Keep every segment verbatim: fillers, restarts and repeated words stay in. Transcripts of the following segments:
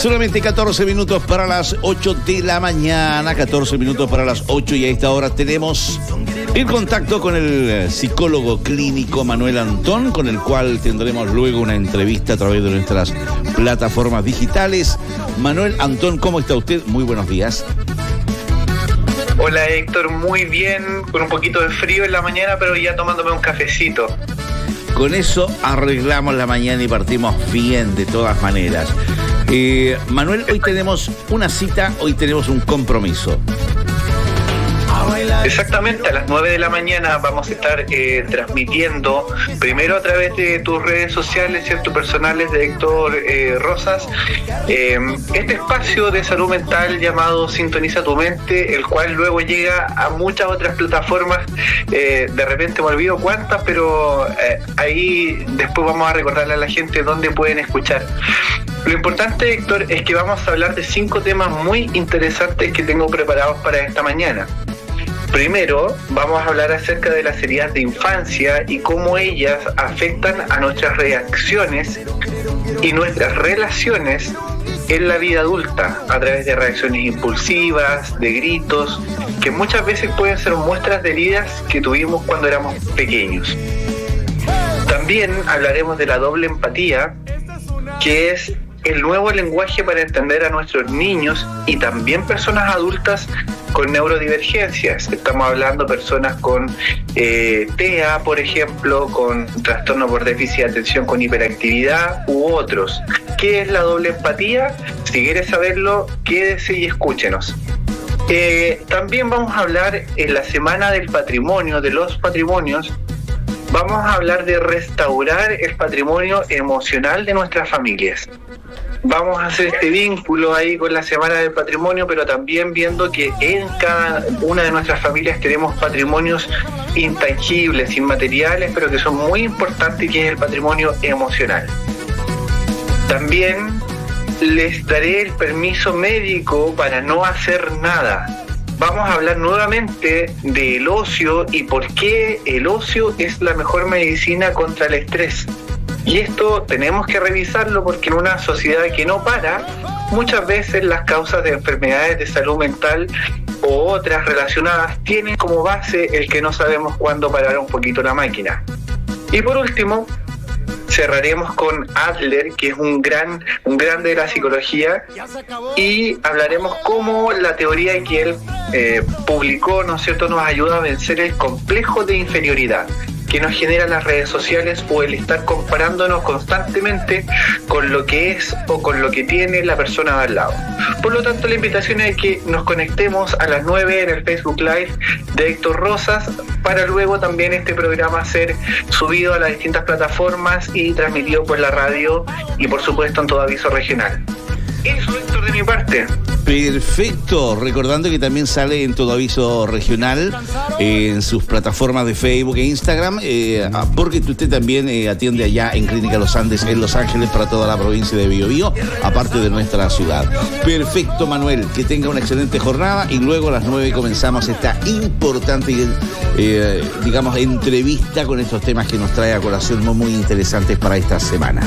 Solamente catorce minutos para las ocho de la mañana, catorce minutos para las ocho, y a esta hora tenemos el contacto con el psicólogo clínico Manuel Antón, con el cual tendremos luego una entrevista a través de nuestras plataformas digitales. Manuel Antón, ¿cómo está usted? Muy buenos días. Hola Héctor, muy bien, con un poquito de frío en la mañana, pero ya tomándome un cafecito. Con eso arreglamos la mañana y partimos bien de todas maneras. Eh, Manuel, hoy tenemos una cita, hoy tenemos un compromiso. Exactamente, a las nueve de la mañana vamos a estar eh, transmitiendo, primero a través de tus redes sociales, ¿cierto?, personales de Héctor eh, Rosas, eh, este espacio de salud mental llamado Sintoniza tu Mente, el cual luego llega a muchas otras plataformas, eh, de repente me olvido cuántas, pero eh, ahí después vamos a recordarle a la gente dónde pueden escuchar. Lo importante, Héctor, es que vamos a hablar de cinco temas muy interesantes que tengo preparados para esta mañana. Primero, vamos a hablar acerca de las heridas de infancia y cómo ellas afectan a nuestras reacciones y nuestras relaciones en la vida adulta, a través de reacciones impulsivas, de gritos, que muchas veces pueden ser muestras de heridas que tuvimos cuando éramos pequeños. También hablaremos de la doble empatía, que es el nuevo lenguaje para entender a nuestros niños y también personas adultas con neurodivergencias. Estamos hablando de personas con eh, T E A, por ejemplo, con trastorno por déficit de atención con hiperactividad u otros. ¿Qué es la doble empatía? Si quieres saberlo, quédese y escúchenos. Eh, también vamos a hablar en la Semana del Patrimonio, de los patrimonios. Vamos a hablar de restaurar el patrimonio emocional de nuestras familias. Vamos a hacer este vínculo ahí con la Semana del Patrimonio, pero también viendo que en cada una de nuestras familias tenemos patrimonios intangibles, inmateriales, pero que son muy importantes, que es el patrimonio emocional. También les daré el permiso médico para no hacer nada. Vamos a hablar nuevamente del ocio y por qué el ocio es la mejor medicina contra el estrés. Y esto tenemos que revisarlo porque en una sociedad que no para, muchas veces las causas de enfermedades de salud mental o otras relacionadas tienen como base el que no sabemos cuándo parar un poquito la máquina. Y por último, cerraremos con Adler, que es un gran, un grande de la psicología, y hablaremos cómo la teoría que él eh, publicó, ¿no es cierto?, nos ayuda a vencer el complejo de inferioridad que nos generan las redes sociales o el estar comparándonos constantemente con lo que es o con lo que tiene la persona de al lado. Por lo tanto, la invitación es que nos conectemos a las nueve en el Facebook Live de Héctor Rosas, para luego también este programa ser subido a las distintas plataformas y transmitido por la radio y por supuesto en todo aviso regional. Eso, Héctor, de mi parte. Perfecto, recordando que también sale en todo aviso regional, eh, en sus plataformas de Facebook e Instagram, eh, porque usted también eh, atiende allá en Clínica Los Andes, en Los Ángeles, para toda la provincia de Biobío, aparte de nuestra ciudad. Perfecto, Manuel, que tenga una excelente jornada y luego a las nueve comenzamos esta importante, eh, digamos, entrevista con estos temas que nos trae a colación muy, muy interesantes para esta semana.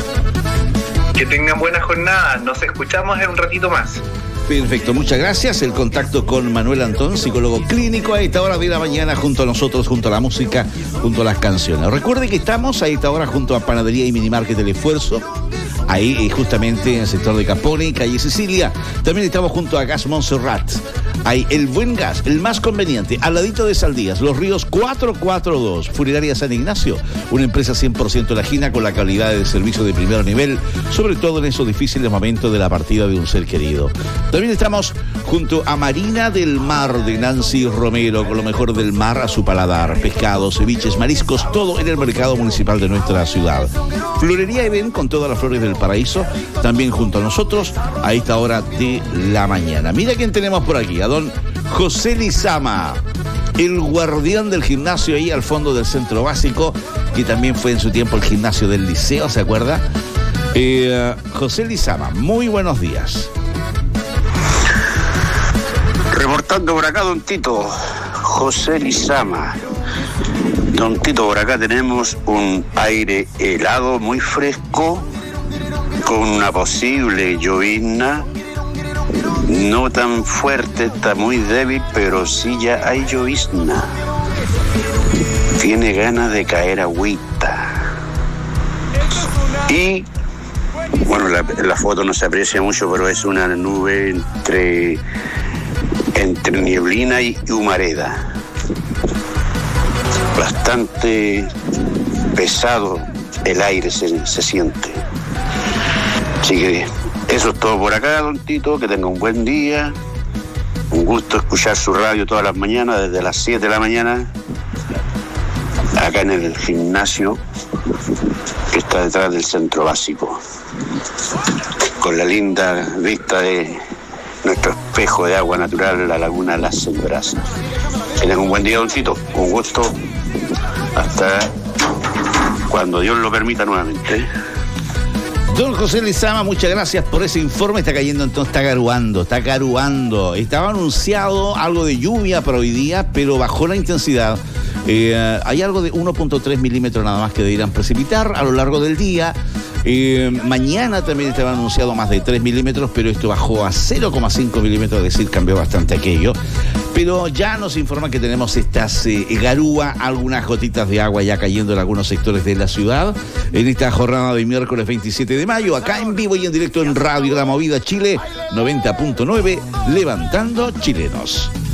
Que tengan buena jornada, nos escuchamos en un ratito más. Perfecto, muchas gracias. El contacto con Manuel Antón, psicólogo clínico, a esta hora de la mañana junto a nosotros, junto a la música, junto a las canciones. Recuerde que estamos a esta hora junto a Panadería y Minimarket El Esfuerzo, ahí justamente en el sector de Capone, calle Sicilia. También estamos junto a Gas Montserrat. Hay el buen gas, el más conveniente, al ladito de Saldías, Los Ríos cuatrocientos cuarenta y dos, Funeraria San Ignacio, una empresa cien por ciento lajina con la calidad de servicio de primer nivel, sobre todo en esos difíciles momentos de la partida de un ser querido. También estamos junto a Marina del Mar de Nancy Romero, con lo mejor del mar a su paladar, pescados, ceviches, mariscos, todo en el mercado municipal de nuestra ciudad. Florería Edén, con todas las flores del paraíso, también junto a nosotros a esta hora de la mañana. Mira quién tenemos por aquí, a don José Lizama, el guardián del gimnasio ahí al fondo del centro básico, que también fue en su tiempo el gimnasio del liceo, ¿se acuerda? Eh, José Lizama, muy buenos días. Reportando por acá, don Tito, José Lizama. Don Tito, por acá tenemos un aire helado, muy fresco, con una posible llovizna, no tan fuerte, está muy débil, pero sí ya hay llovizna. Tiene ganas de caer agüita. Y, bueno, la, la foto no se aprecia mucho, pero es una nube entre, entre nieblina y humareda. Bastante pesado el aire se, se siente. Así que eso es todo por acá, don Tito, que tenga un buen día. Un gusto escuchar su radio todas las mañanas, desde las siete de la mañana, acá en el gimnasio que está detrás del centro básico, con la linda vista de nuestro espejo de agua natural, la laguna Las Sembras. Que tenga un buen día, don Tito, un gusto, hasta cuando Dios lo permita nuevamente. Don José Lizama, muchas gracias por ese informe. Está cayendo, entonces está garuando, está garuando. Estaba anunciado algo de lluvia para hoy día, pero bajó la intensidad. Eh, hay algo de uno punto tres milímetros nada más que deberán precipitar a lo largo del día. Eh, mañana también estaba anunciado más de tres milímetros, pero esto bajó a cero coma cinco milímetros, es decir, cambió bastante aquello. Pero ya nos informan que tenemos estas eh, garúa, algunas gotitas de agua ya cayendo en algunos sectores de la ciudad en esta jornada de miércoles veintisiete de mayo, acá en vivo y en directo en Radio La Movida Chile noventa punto nueve, levantando chilenos.